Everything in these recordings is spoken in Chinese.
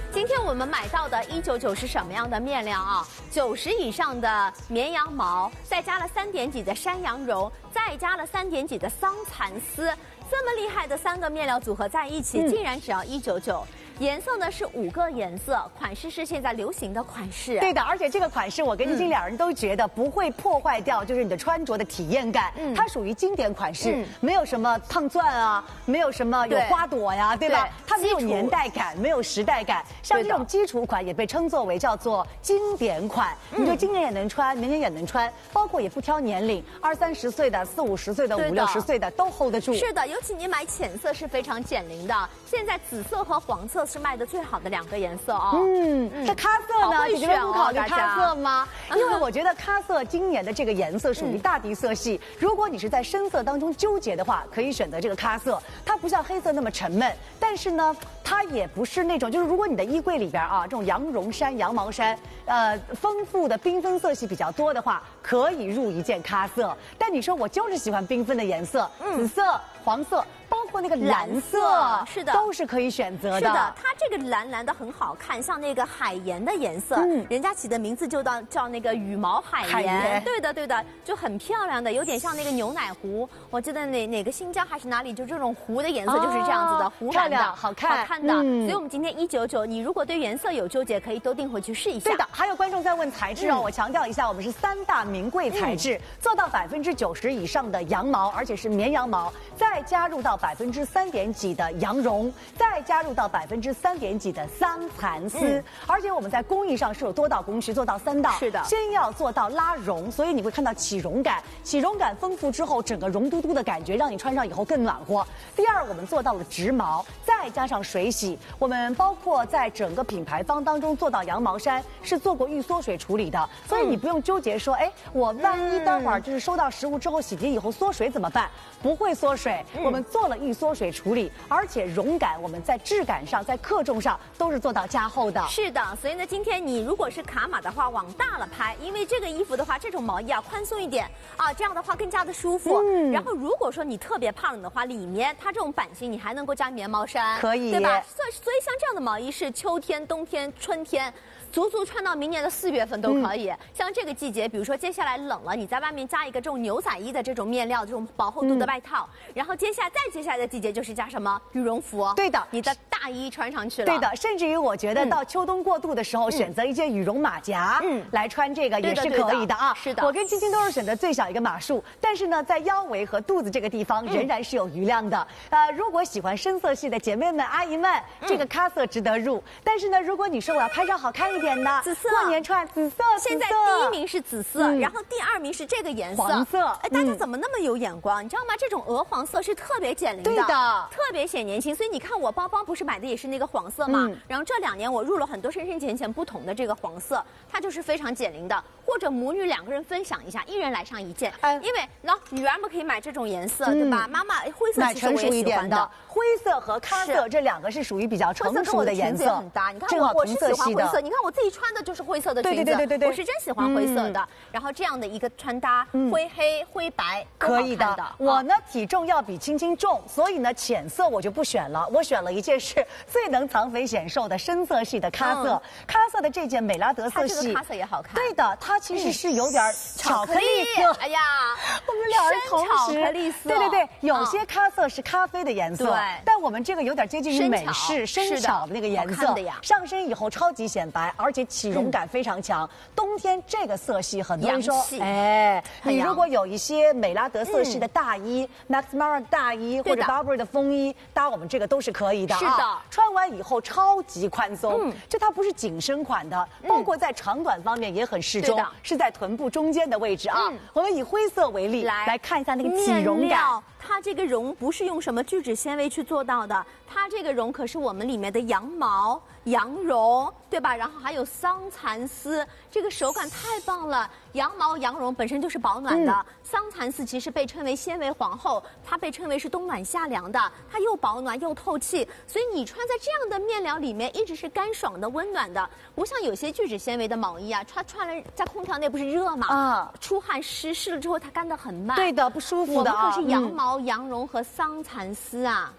今天我们买到的199是什么样的面料啊？90以上的绵羊毛，再加了3点几的山羊绒，再加了3点几的桑蚕丝，这么厉害的3个面料组合在一起，竟然只要199。颜色呢是5个颜色，款式是现在流行的款式。 对的，而且这个款式我跟晶晶两人都觉得不会破坏掉，就是你的穿着的体验感。它属于经典款式，没有什么烫钻啊，没有什么有花朵呀，对吧？它没有年代感，没有时代感。像这种基础款也被称作为叫做经典款，你就今年也能穿，明年也能穿，包括也不挑年龄，20、30岁的、40、50岁的、50、60岁的都 hold 得住。 是的，尤其你买浅色是非常减龄的。现在紫色和黄色是卖的最好的2个颜色哦。 这咖色呢？你觉得不考虑咖色吗？因为我觉得咖色今年的这个颜色属于大地色系，如果你是在深色当中纠结的话，可以选择这个咖色。它不像黑色那么沉闷，但是呢，它也不是那种就是如果你的衣柜里边啊这种羊绒衫、羊毛衫，丰富的缤纷色系比较多的话，可以入一件咖色。但你说我就是喜欢缤纷的颜色，紫色、黄色。包括那个蓝色， 是的， 都是可以选择的。 是的，它这个蓝蓝的很好看，像那个海盐的颜色，人家起的名字就叫那个羽毛海盐。对的，对的，就很漂亮的，有点像那个牛奶壶。我记得哪个新疆还是哪里，就这种壶的颜色就是这样子的，湖蓝的， 好看的。所以我们今天199，你如果对颜色有纠结，可以都订回去试一下。 对的，还有观众在问材质哦，我强调一下，我们是3大名贵材质，做到90%以上的羊毛，而且是绵羊毛，再加入到3点几的羊绒，再加入到3点几的桑蚕丝，而且我们在工艺上是有多道工序，做到3道。 是的， 先要做到拉绒，所以你会看到起绒感，起绒感丰富之后，整个绒嘟嘟的感觉让你穿上以后更暖和。第二，我们做到了植毛，再加上水洗，我们包括在整个品牌方当中做到羊毛衫是做过预缩水处理的，所以你不用纠结说，哎，我万一待会儿就是收到实物之后洗涤以后缩水怎么办？不会缩水，我们做了预缩水处理，而且绒感我们在质感上、在克重上都是做到加厚的。 是的，所以呢，今天你如果是卡码的话，往大了拍，因为这个衣服的话，这种毛衣啊宽松一点啊，这样的话更加的舒服。然后如果说你特别怕冷的话，里面它这种版型你还能够加棉毛衫， 可以， 对吧？所以像这样的毛衣是秋天、冬天、春天。足穿到明年的4月份都可以。像这个季节，比如说接下来冷了，你在外面加一个这种牛仔衣的这种面料、这种薄厚度的外套，然后接下来的季节就是加什么羽绒服。 对的， 你的大衣穿上去了。 对的，甚至于我觉得到秋冬过渡的时候，选择一件羽绒马甲，来穿这个也是可以的啊。 是的， 我跟晶晶都是选择最小一个码数，但是呢，在腰围和肚子这个地方仍然是有余量的。如果喜欢深色系的姐妹们、阿姨们，这个咖色值得入。但是呢，如果你说我要拍照好看一点的， 紫色过年穿紫色， 现在第1名是紫色，然后第2名是这个颜色黄色。 哎，大家怎么那么有眼光？你知道吗？这种鹅黄色是特别减龄的， 对的， 特别显年轻。所以你看我包包不是买的也是那个黄色嘛，然后这2年我入了很多深深浅浅不同的这个黄色，它就是非常减龄的。或者母女2个人分享一下，1人来上1件，因为女儿们可以买这种颜色，对吧？妈妈灰色其实我也喜欢的， 灰色和咖色这2个是属于比较成熟的颜色， 很搭。你看我是喜欢灰色，你看我自己穿的就是灰色的裙子，对，我是真喜欢灰色的。然后这样的一个穿搭，灰黑、灰白， 可以的。我呢体重要比青青重，所以呢浅色我就不选了，我选了一件是最能藏肥显瘦的深色系的咖色。咖色的这件美拉德色系， 它这个咖色也好看。 对的，它其实是有点巧克力色。 哎呀， 我们2人同时， 巧克力色。 对，有些咖色是咖啡的颜色，对，但我们这个有点接近于美式深巧的那个颜色，上身以后超级显白，而且起绒感非常强。冬天这个色系，很多人说，哎，你如果有一些美拉德色系的大衣 ，Max Mara 大衣或者 Burberry 的风衣，搭我们这个都是可以的。 是的， 穿完以后超级宽松，就它不是紧身款的，包括在长短方面也很适中，是在臀部中间的位置啊。我们以灰色为例，来看一下那个起绒感。 它这个绒不是用什么聚酯纤维去做到的，它这个绒可是我们里面的羊毛、羊绒，对吧？然后还有桑蚕丝，这个手感太棒了。羊毛、羊绒本身就是保暖的，桑蚕丝其实被称为纤维皇后，它被称为是冬暖夏凉的，它又保暖又透气，所以你穿在这样的面料里面，一直是干爽的、温暖的。不像有些聚酯纤维的毛衣啊，穿了在空调内不是热嘛，出汗湿了之后它干得很慢， 对的，不舒服的。 我们可是羊毛、羊绒和桑蚕丝啊。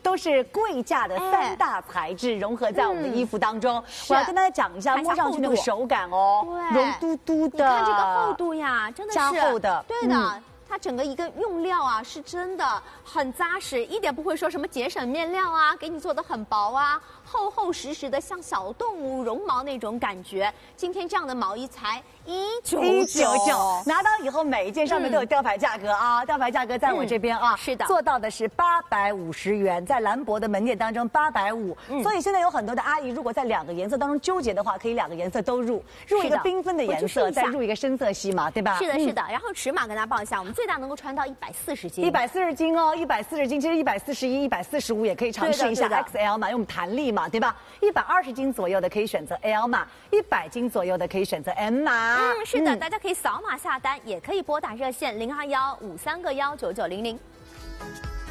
都是贵价的3大材质融合在我们的衣服当中。我要跟大家讲一下，摸上去那个手感哦，绒嘟嘟的。 你看这个厚度呀，真的是加厚的， 对的。它整个一个用料啊，是真的很扎实，一点不会说什么节省面料啊，给你做的很薄啊，厚厚实实的，像小动物绒毛那种感觉。今天这样的毛衣才199， 拿到以后每一件上面都有吊牌价格啊，吊牌价格在我这边啊， 是的， 做到的是850元，在兰博的门店当中850，所以现在有很多的阿姨如果在2个颜色当中纠结的话，可以2个颜色都入一个缤纷的颜色，再入一个深色系嘛，对吧？ 是的，是的。然后尺码跟大家报一下，我们最大能够穿到140斤 ，140斤哦，140斤，其实141、145也可以尝试一下 XL 嘛，因为我们弹力嘛，对吧？120斤左右的可以选择 L 码，100斤左右的可以选择 M 码。 是的，大家可以扫码下单，也可以拨打热线02153个19900。